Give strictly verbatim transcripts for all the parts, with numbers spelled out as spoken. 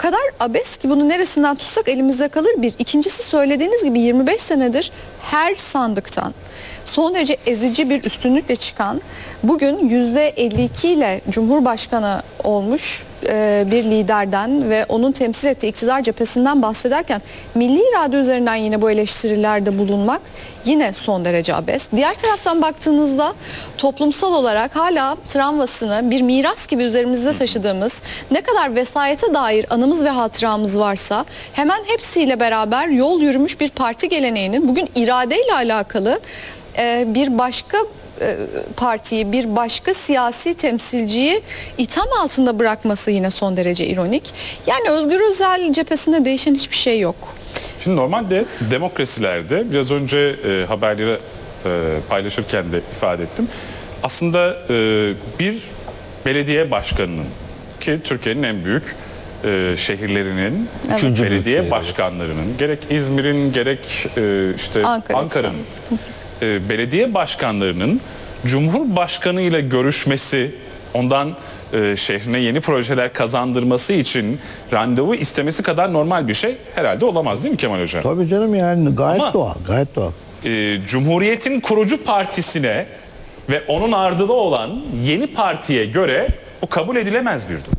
kadar abes ki bunu neresinden tutsak elimizde kalır bir. İkincisi söylediğiniz gibi yirmi beş senedir her sandıktan son derece ezici bir üstünlükle çıkan, bugün yüzde elli iki ile Cumhurbaşkanı olmuş e, bir liderden ve onun temsil ettiği iktidar cephesinden bahsederken milli irade üzerinden yine bu eleştirilerde bulunmak yine son derece abes. Diğer taraftan baktığınızda toplumsal olarak hala travmasını bir miras gibi üzerimizde taşıdığımız ne kadar vesayete dair anımız ve hatıramız varsa hemen hepsiyle beraber yol yürümüş bir parti geleneğinin bugün iradeyle alakalı bir başka partiyi, bir başka siyasi temsilciyi itham altında bırakması yine son derece ironik. Yani Özgür Özel cephesinde değişen hiçbir şey yok. Şimdi normalde demokrasilerde biraz önce e, haberleri e, paylaşırken de ifade ettim. Aslında e, bir belediye başkanının ki Türkiye'nin en büyük e, şehirlerinin Evet. belediye başkanlarının gerek İzmir'in gerek e, işte Ankara, Ankara'nın e, belediye başkanlarının Cumhurbaşkanı ile görüşmesi, ondan e, şehrine yeni projeler kazandırması için randevu istemesi kadar normal bir şey herhalde olamaz değil mi Kemal Hocam? Tabii canım, yani gayet Ama, doğal, gayet doğal. E, Cumhuriyet'in kurucu partisine ve onun ardılı olan yeni partiye göre bu kabul edilemez bir durum.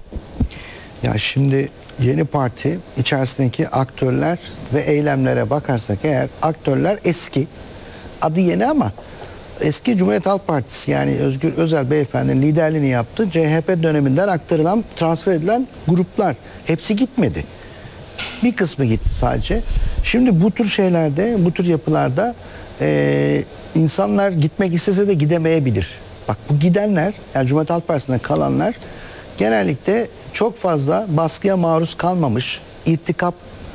Ya şimdi yeni parti içerisindeki aktörler ve eylemlere bakarsak eğer, aktörler eski, adı yeni ama eski Cumhuriyet Halk Partisi, yani Özgür Özel Beyefendi'nin liderliğini yaptığı C H P döneminden aktarılan, transfer edilen gruplar. Hepsi gitmedi. Bir kısmı gitti sadece. Şimdi bu tür şeylerde, bu tür yapılarda e, insanlar gitmek istese de gidemeyebilir. Bak, bu gidenler, yani Cumhuriyet Halk Partisi'nde kalanlar genellikle çok fazla baskıya maruz kalmamış, irtikap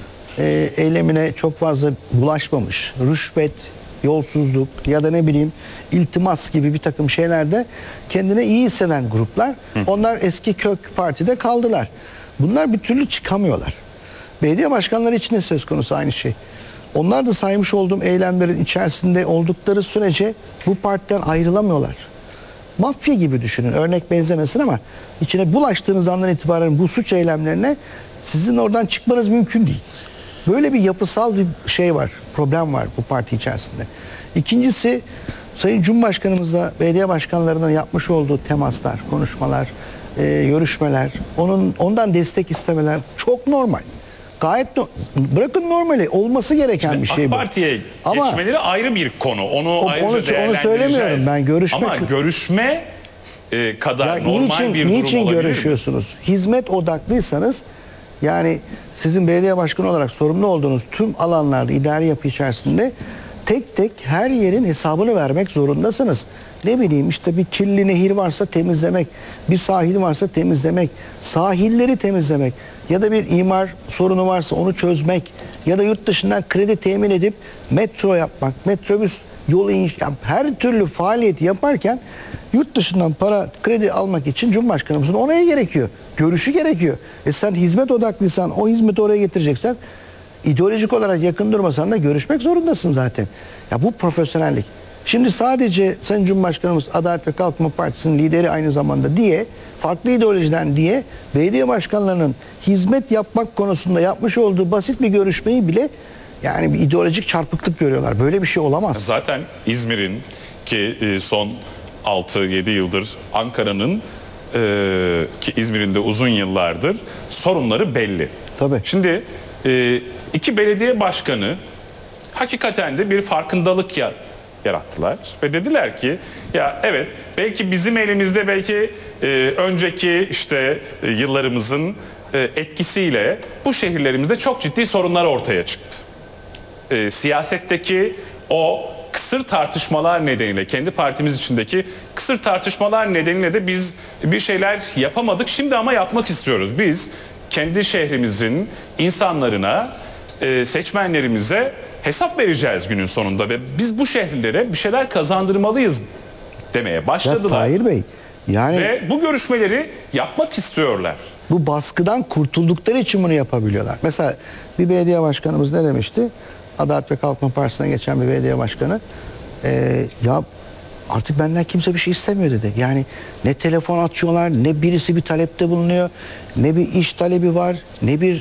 e, eylemine çok fazla bulaşmamış, rüşvet, yolsuzluk ya da ne bileyim iltimas gibi bir takım şeylerde kendine iyi hisseden gruplar. Hı. Onlar eski kök partide kaldılar. Bunlar bir türlü çıkamıyorlar. Belediye başkanları için de söz konusu aynı şey. Onlar da saymış olduğum eylemlerin içerisinde oldukları sürece bu partiden ayrılamıyorlar. Mafya gibi düşünün. Örnek benzemesin ama içine bulaştığınız andan itibaren bu suç eylemlerine sizin oradan çıkmanız mümkün değil. Böyle bir yapısal bir şey var, problem var bu parti içerisinde. İkincisi, Sayın Cumhurbaşkanımızla belediye başkanlarının yapmış olduğu temaslar, konuşmalar, e, görüşmeler, onun ondan destek istemeler çok normal. Gayet no bırakın normali, olması gereken işte bir şey bu. AK Parti'ye ama geçmeleri ayrı bir konu. Onu o, ayrıca onu, değerlendireceğiz. Onu söylemiyorum ben, görüşme. Ama görüşme e, kadar ya normal niçin, bir durum niçin olabilir mi? görüşüyorsunuz? Hizmet odaklıysanız, yani sizin belediye başkanı olarak sorumlu olduğunuz tüm alanlarda, idari yapı içerisinde tek tek her yerin hesabını vermek zorundasınız. Ne bileyim işte bir kirli nehir varsa temizlemek, bir sahil varsa temizlemek, sahilleri temizlemek ya da bir imar sorunu varsa onu çözmek ya da yurt dışından kredi temin edip metro yapmak, metrobüs yolu inşa, her türlü faaliyeti yaparken yurt dışından para, kredi almak için Cumhurbaşkanımızın onayı gerekiyor. Görüşü gerekiyor. E sen hizmet odaklıysan, o hizmeti oraya getireceksen, ideolojik olarak yakın durmasan da görüşmek zorundasın zaten. Ya bu profesyonellik. Şimdi sadece Sayın Cumhurbaşkanımız Adalet ve Kalkınma Partisi'nin lideri aynı zamanda diye, farklı ideolojiden diye belediye başkanlarının hizmet yapmak konusunda yapmış olduğu basit bir görüşmeyi bile yani bir ideolojik çarpıklık görüyorlar. Böyle bir şey olamaz. Zaten İzmir'in ki son altı yedi yıldır, Ankara'nın e, ki İzmir'in de uzun yıllardır sorunları belli. Tabii. Şimdi e, iki belediye başkanı hakikaten de bir farkındalık ya, yarattılar ve dediler ki ya evet, belki bizim elimizde, belki e, önceki işte e, yıllarımızın e, etkisiyle bu şehirlerimizde çok ciddi sorunlar ortaya çıktı. E, siyasetteki o kısır tartışmalar nedeniyle, kendi partimiz içindeki kısır tartışmalar nedeniyle de biz bir şeyler yapamadık. Şimdi ama yapmak istiyoruz. Biz kendi şehrimizin insanlarına, e, seçmenlerimize hesap vereceğiz günün sonunda ve biz bu şehirlere bir şeyler kazandırmalıyız demeye başladılar. Ya Tahir Bey, yani ve bu görüşmeleri yapmak istiyorlar. Bu baskıdan kurtuldukları için bunu yapabiliyorlar. Mesela bir belediye başkanımız ne demişti? Adalet ve Kalkınma Partisi'ne geçen bir belediye başkanı, e, ya artık benden kimse bir şey istemiyor dedi. Yani ne telefon açıyorlar, ne birisi bir talepte bulunuyor, ne bir iş talebi var, ne bir